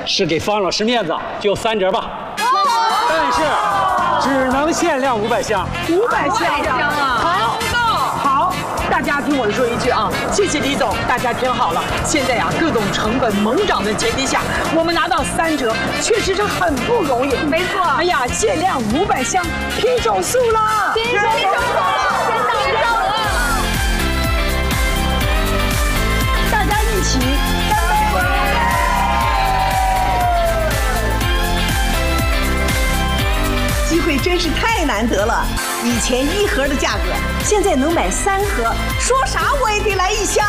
是给方老师面子，就3折吧。但是只能限量500箱。 500箱啊！好，大家听我说一句啊，谢谢李总，大家听好了，现在呀，各种成本猛涨的前提下，我们拿到3折，确实是很不容易。 没错。 哎呀，限量500箱，拼手速啦！ 拼手速了，先到账了。 大家一起干杯！ 机会真是太难得了，以前1盒的价格，现在能买3盒，说啥我也得来1箱。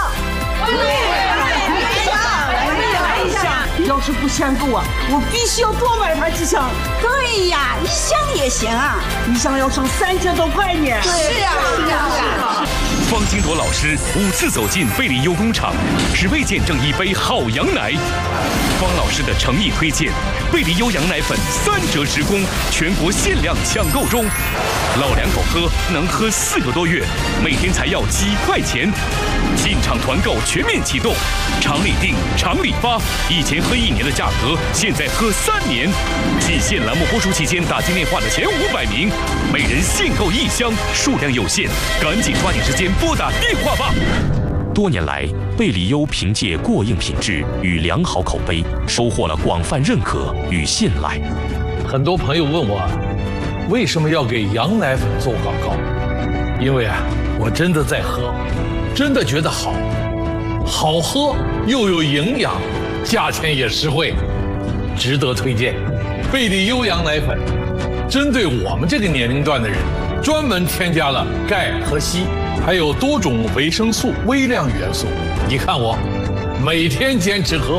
来一箱，要是不嫌够啊，我必须要多买它几箱。 对呀，1箱也行啊 ，1箱要省3000多块呢。 是啊。 方金铎老师5次走进贝利优工厂，只为见证一杯好羊奶。方老师的诚意推荐，贝利优羊奶粉3折直供，全国限量抢购中。老两口喝能喝4个多月，每天才要几块钱。进场团购全面启动，厂里订，厂里发。以前喝1年的价格，现在喝3年。仅限栏目播出期间打进电话的前500名，每人限购1箱，数量有限，赶紧抓紧时间拨打电话吧。多年来，贝利优凭借过硬品质与良好口碑，收获了广泛认可与信赖。 很多朋友问我，为什么要给羊奶粉做广告？因为啊，我真的在喝，真的觉得好，好喝又有营养，价钱也实惠，值得推荐。贝利优羊奶粉针对我们这个年龄段的人，专门添加了钙和硒，还有多种维生素、微量元素。你看我，每天坚持喝。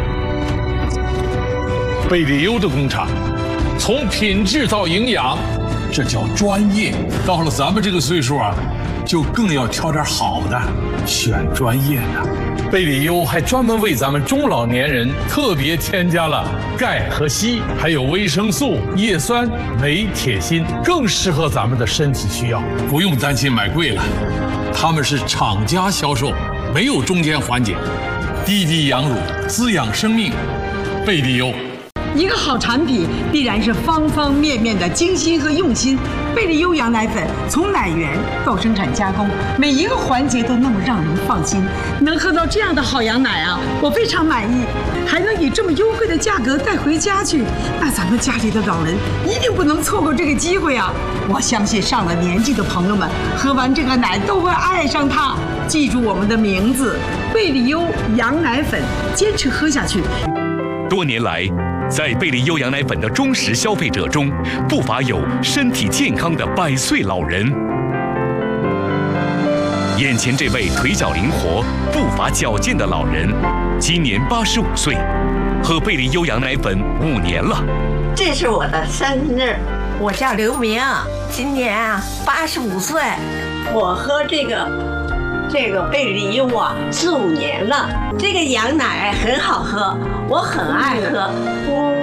贝利优的工厂，从品质到营养，这叫专业。到了咱们这个岁数啊，就更要挑点好的，选专业的。贝利优还专门为咱们中老年人特别添加了钙和硒，还有维生素、叶酸、镁、铁、锌，更适合咱们的身体需要。不用担心买贵了，他们是厂家销售，没有中间环节，滴滴养乳，滋养生命。贝利优。 一个好产品必然是方方面面的精心和用心。贝利优羊奶粉从奶源到生产加工，每一个环节都那么让人放心。能喝到这样的好羊奶啊，我非常满意。还能以这么优惠的价格带回家去，那咱们家里的老人一定不能错过这个机会啊！我相信上了年纪的朋友们喝完这个奶都会爱上它。记住我们的名字，贝利优羊奶粉，坚持喝下去。 多年来，在贝利优羊奶粉的忠实消费者中，不乏有身体健康的100岁老人。眼前这位腿脚灵活、步伐矫健的老人，今年85岁，喝贝利优羊奶粉5年了。 这是我的生日， 我叫刘明，今年85岁， 我喝这个贝利优啊4、5年了，这个羊奶很好喝，我很爱喝。